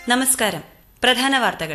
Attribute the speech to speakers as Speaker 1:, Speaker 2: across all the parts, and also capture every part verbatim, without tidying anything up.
Speaker 1: നമസ്കാരം. പ്രധാന വാർത്തകൾ.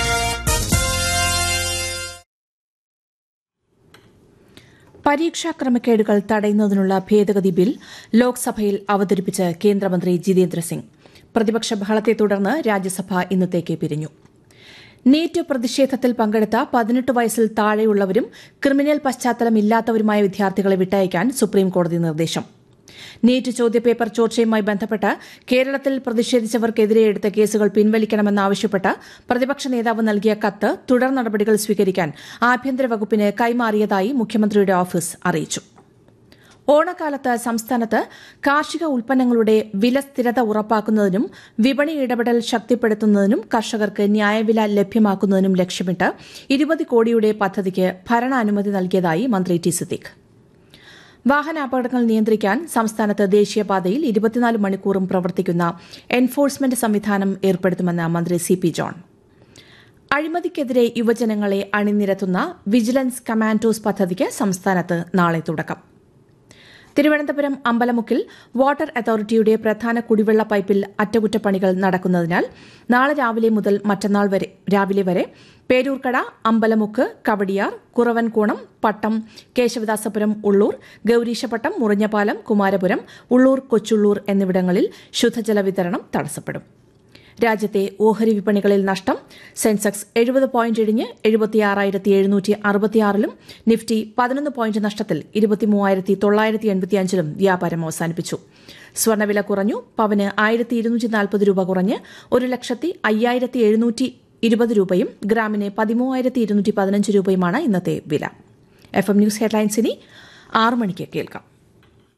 Speaker 2: പരീക്ഷാ ക്രമക്കേടുകൾ തടയുന്നതിനുള്ള ഭേദഗതി ബിൽ ലോക്സഭയിൽ അവതരിപ്പിച്ച് കേന്ദ്രമന്ത്രി ജിതേന്ദ്ര സിംഗ്. പ്രതിപക്ഷ ബഹളത്തെ തുടർന്ന് രാജ്യസഭ ഇന്നത്തേക്ക് പിരിഞ്ഞു. നീറ്റ് പ്രതിഷേധത്തിൽ പങ്കെടുത്ത പതിനെട്ട് വയസ്സിൽ താഴെയുള്ളവരും ക്രിമിനൽ പശ്ചാത്തലമില്ലാത്തവരുമായ വിദ്യാർത്ഥികളെ വിട്ടയക്കാൻ സുപ്രീംകോടതി നിർദ്ദേശം. നീറ്റ് ചോദ്യപേപ്പർ ചോർച്ചയുമായി ബന്ധപ്പെട്ട് കേരളത്തിൽ പ്രതിഷേധിച്ചവർക്കെതിരെ എടുത്ത കേസുകൾ പിൻവലിക്കണമെന്നാവശ്യപ്പെട്ട് പ്രതിപക്ഷ നേതാവ് നൽകിയ കത്ത് തുടർ നടപടികൾ സ്വീകരിക്കാൻ ആഭ്യന്തര വകുപ്പിന് കൈമാറിയതായി മുഖ്യമന്ത്രിയുടെ ഓഫീസ് അറിയിച്ചു. ഓണക്കാലത്ത് സംസ്ഥാനത്ത് കാർഷിക ഉൽപ്പന്നങ്ങളുടെ വില സ്ഥിരത ഉറപ്പാക്കുന്നതിനും വിപണി ഇടപെടൽ ശക്തിപ്പെടുത്തുന്നതിനും കർഷകർക്ക് ന്യായവില ലഭ്യമാക്കുന്നതിനും ലക്ഷ്യമിട്ട് ഇരുപത് കോടിയുടെ പദ്ധതിക്ക് ഭരണാനുമതി നൽകിയതായി മന്ത്രി ടി സിദ്ദീഖ്. വാഹനാപകടങ്ങൾ നിയന്ത്രിക്കാൻ സംസ്ഥാനത്ത് ദേശീയപാതയിൽ ഇരുപത്തിനാല് മണിക്കൂറും പ്രവർത്തിക്കുന്ന എൻഫോഴ്സ്മെന്റ് സംവിധാനം ഏർപ്പെടുത്തുമെന്ന് മന്ത്രി സി പി ജോൺ. അഴിമതിക്കെതിരെ യുവജനങ്ങളെ അണിനിരത്തുന്ന വിജിലൻസ് കമാൻഡോസ് പദ്ധതിക്ക് സംസ്ഥാനത്ത് നാളെ തുടക്കം. തിരുവനന്തപുരം അമ്പലമുക്കിൽ വാട്ടർ അതോറിറ്റിയുടെ പ്രധാന കുടിവെള്ള പൈപ്പിൽ അറ്റകുറ്റപ്പണികൾ നടക്കുന്നതിനാൽ നാളെ രാവിലെ മുതൽ മറ്റന്നാൾ വരെ രാവിലെ വരെ പേരൂർക്കട, അമ്പലമുക്ക്, കവടിയാർ, കുറവൻകോണം, പട്ടം, കേശവദാസപുരം, ഉള്ളൂർ, ഗൌരീശപട്ടം, മുറിഞ്ഞപാലം, കുമാരപുരം, ഉള്ളൂർ, കൊച്ചുള്ളൂർ എന്നിവിടങ്ങളിൽ ശുദ്ധജല വിതരണം തടസ്സപ്പെടും. രാജ്യത്തെ ഓഹരി വിപണികളിൽ നഷ്ടം. സെൻസെക്സ് എഴുപത് പോയിന്റ് ഇടിഞ്ഞ് എഴുപത്തിയാറായിരത്തി എഴുന്നൂറ്റി അറുപത്തിയാറിലും നിഫ്റ്റി പതിനൊന്ന് പോയിന്റ് നഷ്ടത്തിൽ ഇരുപത്തിമൂവായിരത്തി തൊള്ളായിരത്തി എൺപത്തിയഞ്ചിലും വ്യാപാരം അവസാനിപ്പിച്ചു. സ്വർണ്ണവില കുറഞ്ഞു. പവന് ആയിരത്തി ഇരുന്നൂറ്റി നാൽപ്പത് രൂപ കുറഞ്ഞ് ഒരു ലക്ഷത്തി അയ്യായിരത്തി എഴുന്നൂറ്റി ഇരുപത് രൂപയും ഗ്രാമിന് പതിമൂവായിരത്തി ഇരുന്നൂറ്റി പതിനഞ്ച് രൂപയുമാണ് ഇന്നത്തെ വില. എഫ് എം ന്യൂസ് ഹെഡ്ലൈൻസ് ഇനി ആറ് മണിക്ക് കേൾക്കാം.